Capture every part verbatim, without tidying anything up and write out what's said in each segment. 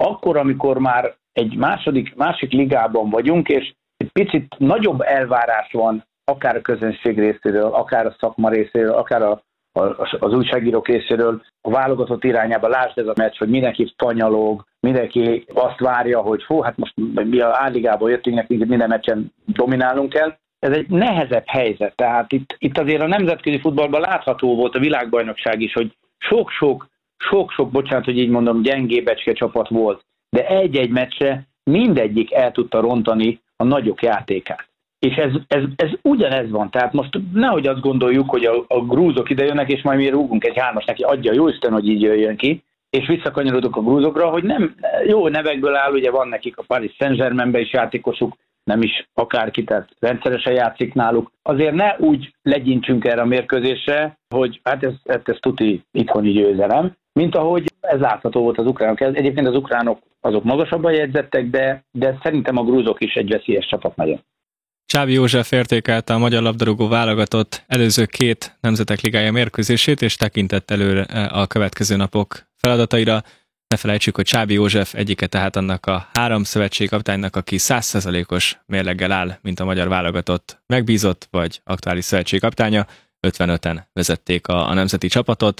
akkor, amikor már egy második, másik ligában vagyunk, és egy picit nagyobb elvárás van, akár a közönség részéről, akár a szakma részéről, akár a, a, az újságírók részéről, a válogatott irányába, lásd ez a meccs, hogy mindenki fanyalog, mindenki azt várja, hogy fú, hát most mi a A-ligából jöttünk, nekünk minden meccsen dominálnunk kell. Ez egy nehezebb helyzet, tehát itt, itt azért a nemzetközi futballban látható volt a világbajnokság is, hogy sok-sok, sok-sok, bocsánat, hogy így mondom, gyengébecske csapat volt, de egy-egy meccsre mindegyik el tudta rontani a nagyok játékát. És ez, ez, ez ugyanez van, tehát most nehogy azt gondoljuk, hogy a, a grúzok ide jönnek, és majd mi rúgunk egy hármas neki, adja jó Isten, hogy így jöjjön ki, és visszakanyarodok a grúzokra, hogy nem jó nevekből áll, ugye van nekik a Paris Saint-Germainben is játékosuk, nem is akárki, tehát rendszeresen játszik náluk. Azért ne úgy legyintsünk erre a mérkőzésre, hogy hát ez, ez, ez tuti itthoni győzelem, mint ahogy ez látható volt az ukránok. Egyébként az ukránok azok magasabban jegyzettek, de, de szerintem a grúzok is egy veszélyes csapat nagyon. Csábi József értékelte a magyar labdarúgó válogatott előző két nemzetek ligája mérkőzését, és tekintett előre a következő napok feladataira. Ne felejtsük, hogy Csábi József egyike tehát annak a három szövetségkapitánynak, aki száz százalékos mérleggel áll, mint a magyar válogatott megbízott, vagy aktuális szövetségkapitánya. ötvenöten vezették a, a nemzeti csapatot.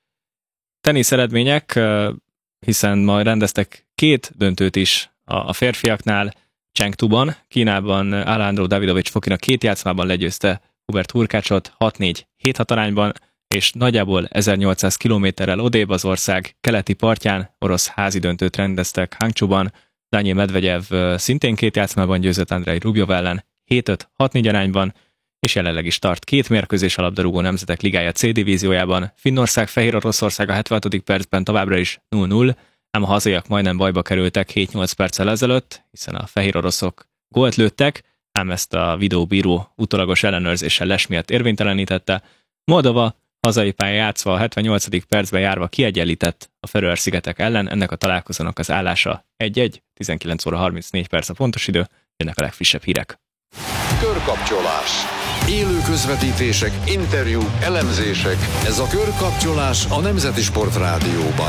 Tenisz eredmények, hiszen ma rendeztek két döntőt is a, a férfiaknál. Chengduban, Kínában Alejandro Davidovich Fokina két játszmában legyőzte Hubert Hurkácsot hat négy hét hat arányban, és nagyjából ezernyolcszáz kilométerrel odébb az ország keleti partján orosz házi döntőt rendeztek Hangzsouban. Daniil Medvegyev szintén két játszmában győzött Andrei Rublev ellen hét öt hat négy arányban, és jelenleg is tart két mérkőzés a labdarúgó nemzetek ligája C divíziójában. Finnország, Fehér Oroszország a hetvenhatodik percben továbbra is null null, ám a hazaiak majdnem bajba kerültek hét nyolc perccel ezelőtt, hiszen a fehér oroszok gólt lőttek, ám ezt a videóbíró utólagos ellenőrzéssel les miatt érvénytelenítette. Moldova hazai pályán játszva a hetvennyolcadik percben járva kiegyenlített a Feröer-szigetek ellen, ennek a találkozónak az állása egy egy, tizenkilenc óra harmincnégy perc a pontos idő, jönnek a legfrissebb hírek. Körkapcsolás. Élő közvetítések, interjúk, elemzések. Ez a Körkapcsolás a Nemzeti Sport Rádióban.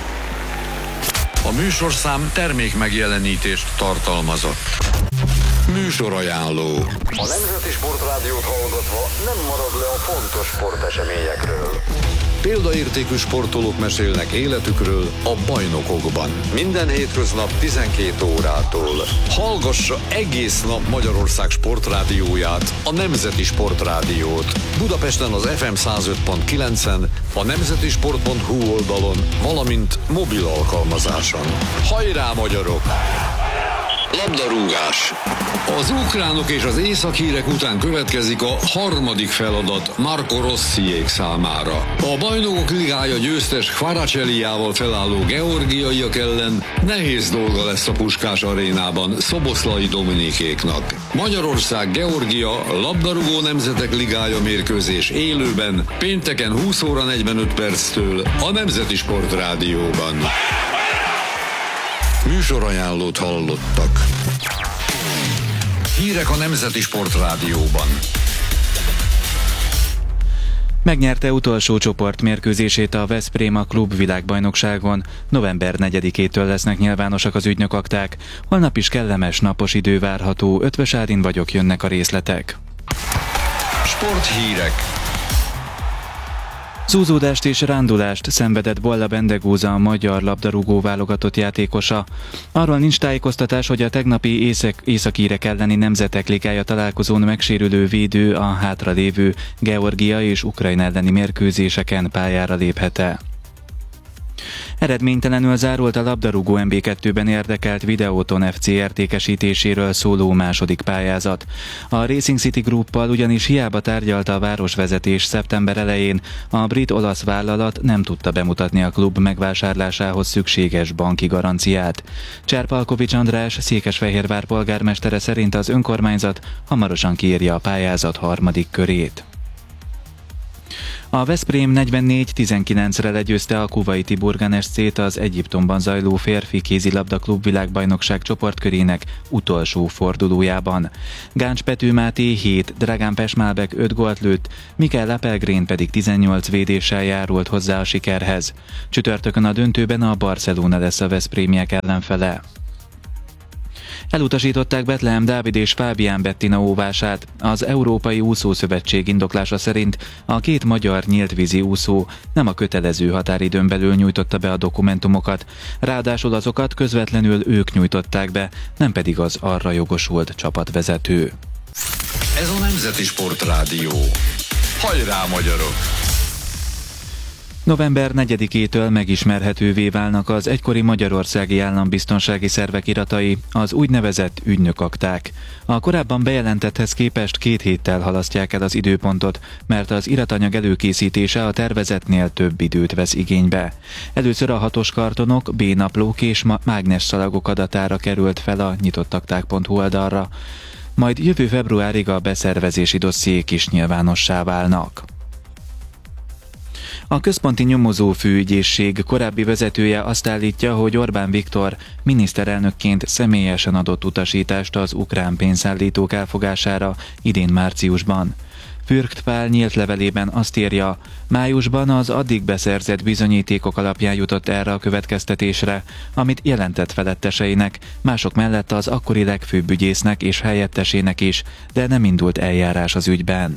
A műsorszám termék megjelenítést tartalmazott. Műsorajánló. A Nemzeti Sport Rádiót hallgatva nem marad le a fontos sporteseményekről. Példaértékű sportolók mesélnek életükről a bajnokokban. Minden hétköznap tizenkét órától. Hallgassa egész nap Magyarország sportrádióját, a Nemzeti Sport Rádiót. Budapesten az ef em száz öt pont kilencen, a nemzetisport pont hu oldalon, valamint mobil alkalmazáson. Hajrá, magyarok! Labdarúgás. Az ukránok és az északírek után következik a harmadik feladat Marco Rossiék számára. A Bajnokok Ligája győztes Kvaraceliával felálló georgiaiak ellen nehéz dolga lesz a Puskás arénában Szoboszlai Dominikéknak. Magyarország Georgia labdarúgó nemzetek ligája mérkőzés élőben pénteken húsz óra negyvenöt perctől a Nemzeti Sport Rádióban. Műsorajánlót hallottak. Hírek a Nemzeti Sport Rádióban. Megnyerte utolsó csoportmérkőzését a Veszpréma klub világbajnokságon. november negyedikétől lesznek nyilvánosak az ügynökakták. Holnap is kellemes napos idő várható. Ötvös Árin vagyok, jönnek a részletek. Sporthírek. Zúzódást és rándulást szenvedett Bolla Bendegúza, a magyar labdarúgó válogatott játékosa. Arról nincs tájékoztatás, hogy a tegnapi észak- északírek elleni nemzetek ligája találkozón megsérülő védő a hátralévő Georgia és Ukrajna elleni mérkőzéseken pályára léphet-e. Eredménytelenül zárult a labdarúgó em bé kettőben érdekelt Videoton ef cé értékesítéséről szóló második pályázat. A Racing City Grouppal ugyanis hiába tárgyalta a városvezetés szeptember elején, a brit-olasz vállalat nem tudta bemutatni a klub megvásárlásához szükséges banki garanciát. Cserpalkovics András, Székesfehérvár polgármestere szerint az önkormányzat hamarosan kiírja a pályázat harmadik körét. A Veszprém negyvennégy tizenkilencre legyőzte a kuvaiti Burgan es cét az Egyiptomban zajló férfi kézilabda klub világbajnokság csoportkörének utolsó fordulójában. Gáncs Pető Máté hét, Dragán Pesmálbek öt gólt lőtt, Mikel Lapelgrén pedig tizennyolc védéssel járult hozzá a sikerhez. Csütörtökön a döntőben a Barcelona lesz a veszprémiek ellenfele. Elutasították Betlehem Dávid és Fábián Bettina óvását. Az Európai Úszószövetség indoklása szerint a két magyar nyíltvízi úszó nem a kötelező határidőn belül nyújtotta be a dokumentumokat, ráadásul azokat közvetlenül ők nyújtották be, nem pedig az arra jogosult csapatvezető. Ez a Nemzeti Sportrádió. Hajrá, magyarok! November negyedikétől megismerhetővé válnak az egykori magyarországi állambiztonsági szervek iratai, az úgynevezett ügynökakták. A korábban bejelentetthez képest két héttel halasztják el az időpontot, mert az iratanyag előkészítése a tervezetnél több időt vesz igénybe. Először a hatos kartonok, B-naplók és mágnesszalagok adatára került fel a nyitottakták pont hu oldalra, majd jövő februárig a beszervezési dossziék is nyilvánossá válnak. A Központi Nyomozó Főügyészség korábbi vezetője azt állítja, hogy Orbán Viktor miniszterelnökként személyesen adott utasítást az ukrán pénzszállítók elfogására idén márciusban. Fürkt Pál nyílt levelében azt írja, májusban az addig beszerzett bizonyítékok alapján jutott erre a következtetésre, amit jelentett feletteseinek, mások mellett az akkori legfőbb ügyésznek és helyettesének is, de nem indult eljárás az ügyben.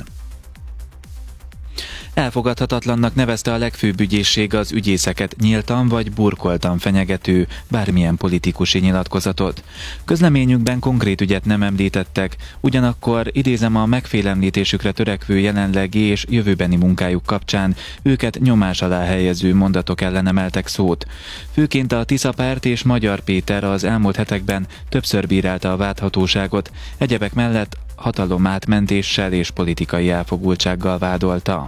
Elfogadhatatlannak nevezte a legfőbb ügyészség az ügyészeket nyíltan vagy burkoltan fenyegető bármilyen politikusi nyilatkozatot. Közleményükben konkrét ügyet nem említettek, ugyanakkor idézem a megfélemlítésükre törekvő jelenlegi és jövőbeni munkájuk kapcsán őket nyomás alá helyező mondatok ellen emeltek szót. Főként a Tisza Párt és Magyar Péter az elmúlt hetekben többször bírálta a vádhatóságot, egyebek mellett hatalomátmentéssel és politikai elfogultsággal vádolta.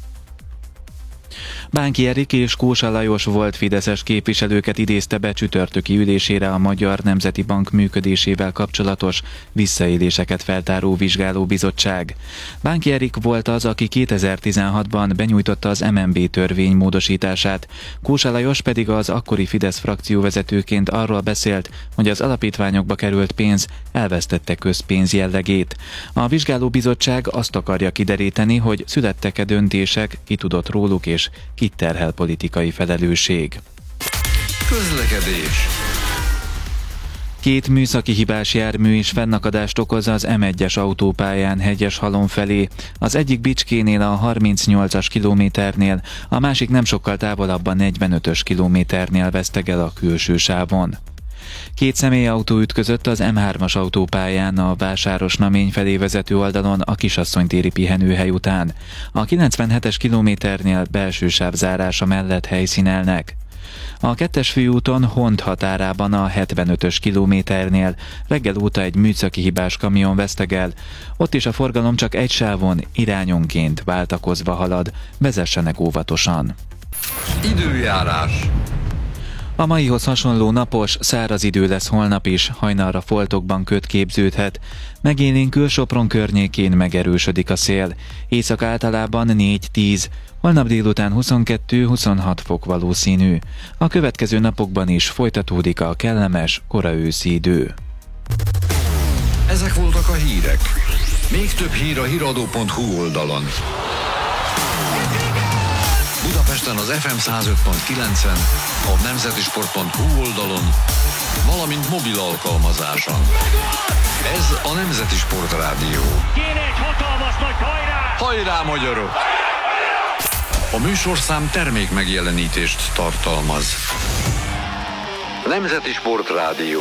Bánki Erik és Kósa Lajos volt fideszes képviselőket idézte be csütörtöki ülésére a Magyar Nemzeti Bank működésével kapcsolatos visszaéléseket feltáró vizsgálóbizottság. Bánki Erik volt az, aki kétezer-tizenhatban benyújtotta az em en bé törvény módosítását, Kósa Lajos pedig az akkori Fidesz frakcióvezetőként arról beszélt, hogy az alapítványokba került pénz elvesztette közpénz jellegét. A vizsgálóbizottság azt akarja kideríteni, hogy születtek-e döntések, ki tudott róluk és kit terhel politikai felelősség. Közlekedés. Két műszaki hibás jármű is fennakadást okoz az em egyes autópályán Hegyeshalom felé. Az egyik Bicskénél a harmincnyolcas kilométernél, a másik nem sokkal távolabb a negyvenötös kilométernél vesztegel a külső sávon. Két személyautó ütközött az em hármas autópályán a Vásáros-Namény felé vezető oldalon a Kisasszonytéri pihenőhely után. A kilencvenhetes kilométernél belső sáv zárása mellett helyszínelnek. A kettes főúton Hont határában a hetvenötös kilométernél reggel óta egy műszaki hibás kamion vesztegel. Ott is a forgalom csak egy sávon, irányonként váltakozva halad, vezessenek óvatosan. Időjárás. A maihoz hasonló napos, száraz idő lesz holnap is, hajnalra foltokban köd képződhet. Megélénkül Sopron környékén megerősödik a szél. Észak általában négy-tíz, holnap délután huszonkettő-huszonhat fok valószínű. A következő napokban is folytatódik a kellemes, koraőszi idő. Ezek voltak a hírek. Még több hír a híradó pont hu oldalon. Budapesten az ef em száz öt pont kilencen, a nemzetisport pont hu oldalon, valamint mobil alkalmazáson. Ez a Nemzeti Sportrádió. Kéne egy hatalmas nagy hajrá! Hajrá, magyarok! A műsorszám termék megjelenítést tartalmaz. Nemzeti Sportrádió.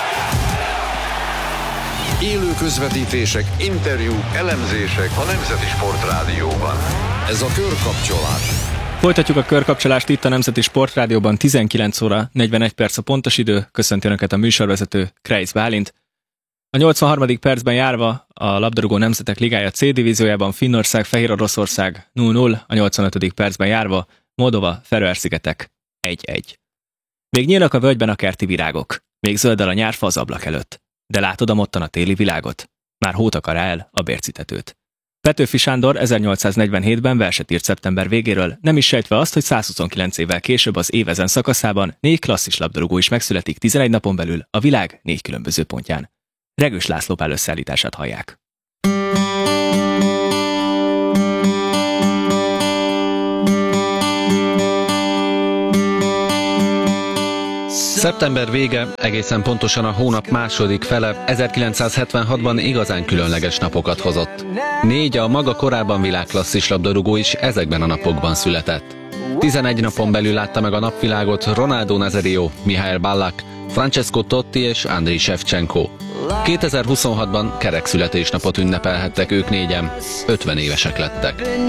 Élő közvetítések, interjúk, elemzések a Nemzeti Sportrádióban. Ez a körkapcsolás. Folytatjuk a körkapcsolást itt a Nemzeti Sportrádióban, tizenkilenc óra negyvenegy perc a pontos idő. Köszönti Önöket a műsorvezető, Kreisz Bálint. A nyolcvanharmadik percben járva a labdarúgó nemzetek ligája C divíziójában Finnország, Fehéroroszország nulla nulla, a nyolcvanötödik percben járva Moldova, Feröer-szigetek egy egy. Még nyílnak a völgyben a kerti virágok, még zöldel a nyárfa az ablak előtt. De látod a mottan a téli világot? Már hót akar el a bércitetőt. Petőfi Sándor ezernyolcszáznegyvenhétben verset írt szeptember végéről, nem is sejtve azt, hogy százhuszonkilenc évvel később az év ezen szakaszában négy klasszis labdarúgó is megszületik tizenegy napon belül a világ négy különböző pontján. Regős László Pál összeállítását hallják. Szeptember vége, egészen pontosan a hónap második fele ezerkilencszázhetvenhatban igazán különleges napokat hozott. Négy a maga korában világklasszis labdarúgó is ezekben a napokban született. tizenegy napon belül látta meg a napvilágot Ronaldo Nazario, Mihály Ballack, Francesco Totti és Andriy Shevchenko. kétezer-huszonhatban kerek születésnapot ünnepelhettek ők négyen, ötven évesek lettek.